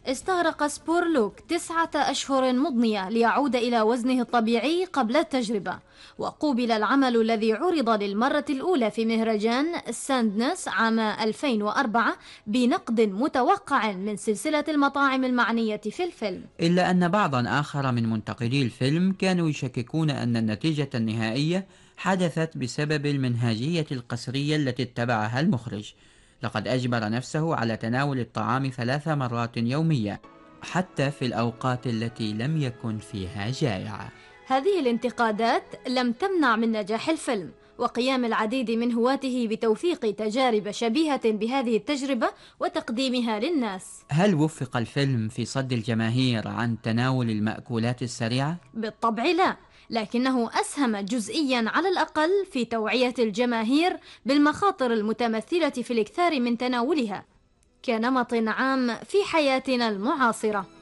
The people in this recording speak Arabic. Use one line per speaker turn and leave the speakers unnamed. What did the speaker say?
استغرق سبورلوك 9 أشهر مضنية ليعود إلى وزنه الطبيعي قبل التجربة، وقوبل العمل الذي عرض للمرة الأولى في مهرجان ساندنس عام 2004 بنقد متوقع من سلسلة المطاعم المعنية في الفيلم.
إلا أن بعضا آخر من منتقدي الفيلم كانوا يشككون أن النتيجة النهائية حدثت بسبب المنهجية القسرية التي اتبعها المخرج. لقد أجبر نفسه على تناول الطعام 3 مرات يوميا حتى في الأوقات التي لم يكن فيها جائعة.
هذه الانتقادات لم تمنع من نجاح الفيلم وقيام العديد من هواته بتوثيق تجارب شبيهة بهذه التجربة وتقديمها للناس.
هل وفق الفيلم في صد الجماهير عن تناول المأكولات السريعة؟
بالطبع لا، لكنه أسهم جزئيا على الأقل في توعية الجماهير بالمخاطر المتمثلة في الإكثار من تناولها كنمط عام في حياتنا المعاصرة.